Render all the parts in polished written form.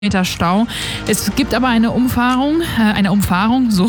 Meter Stau. Es gibt aber eine Umfahrung, so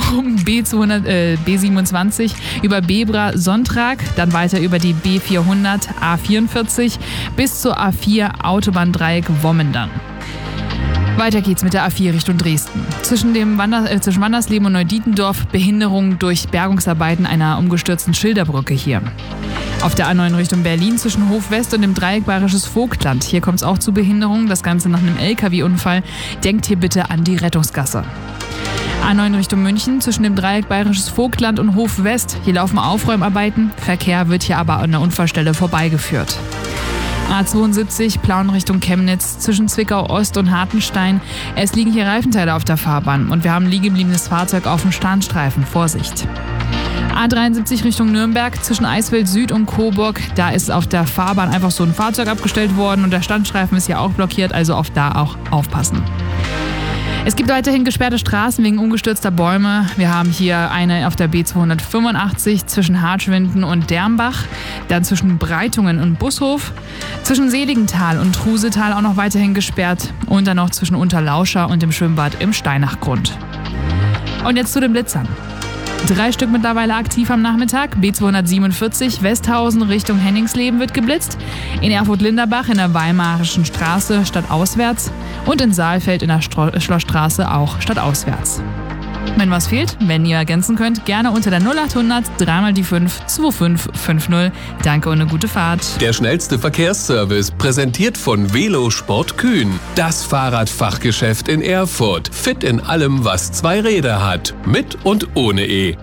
B27 über Bebra-Sonntag, dann weiter über die B400, A44 bis zur A4 Autobahndreieck Wommendang. Weiter geht's mit der A4 Richtung Dresden. Zwischen Wandersleben und Neudietendorf Behinderung durch Bergungsarbeiten einer umgestürzten Schilderbrücke hier. Auf der A9 Richtung Berlin zwischen Hof West und dem Dreieck Bayerisches Vogtland. Hier kommt es auch zu Behinderungen, das Ganze nach einem LKW-Unfall. Denkt hier bitte an die Rettungsgasse. A9 Richtung München zwischen dem Dreieck Bayerisches Vogtland und Hof West. Hier laufen Aufräumarbeiten. Verkehr wird hier aber an der Unfallstelle vorbeigeführt. A72 Plauen Richtung Chemnitz zwischen Zwickau Ost und Hartenstein. Es liegen hier Reifenteile auf der Fahrbahn und wir haben ein liegengebliebenes Fahrzeug auf dem Standstreifen. Vorsicht! A73 Richtung Nürnberg zwischen Eisfeld Süd und Coburg. Da ist auf der Fahrbahn einfach so ein Fahrzeug abgestellt worden und der Standstreifen ist hier auch blockiert, also auf da auch aufpassen. Es gibt weiterhin gesperrte Straßen wegen umgestürzter Bäume. Wir haben hier eine auf der B285 zwischen Hartschwinden und Dermbach, dann zwischen Breitungen und Bushof, zwischen Seligenthal und Trusetal auch noch weiterhin gesperrt und dann noch zwischen Unterlauscha und dem Schwimmbad im Steinachgrund. Und jetzt zu den Blitzern. 3 Stück mittlerweile aktiv am Nachmittag. B247 Westhausen Richtung Henningsleben wird geblitzt. In Erfurt-Linderbach in der Weimarischen Straße stadtauswärts. Und in Saalfeld in der Schlossstraße auch stadtauswärts. Wenn was fehlt, wenn ihr ergänzen könnt, gerne unter der 0800 3 die 5 2550. Danke und eine gute Fahrt. Der schnellste Verkehrsservice, präsentiert von Velosport Kühn. Das Fahrradfachgeschäft in Erfurt. Fit in allem, was 2 Räder hat. Mit und ohne E.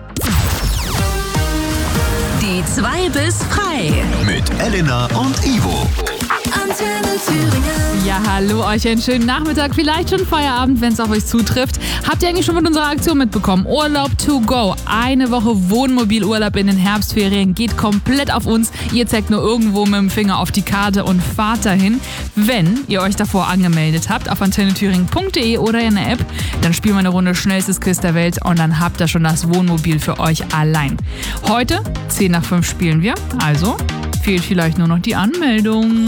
Die 2 bis frei. Mit Elena und Ivo. Antenne Thüringen. Ja, hallo euch, einen schönen Nachmittag, vielleicht schon Feierabend, wenn es auf euch zutrifft. Habt ihr eigentlich schon von unserer Aktion mitbekommen? Urlaub to go. Eine Woche Wohnmobilurlaub in den Herbstferien geht komplett auf uns. Ihr zeigt nur irgendwo mit dem Finger auf die Karte und fahrt dahin. Wenn ihr euch davor angemeldet habt auf antennethüringen.de oder in der App, dann spielen wir eine Runde schnellstes Quiz der Welt und dann habt ihr schon das Wohnmobil für euch allein. Heute 10 nach 5 spielen wir, also fehlt vielleicht nur noch die Anmeldung.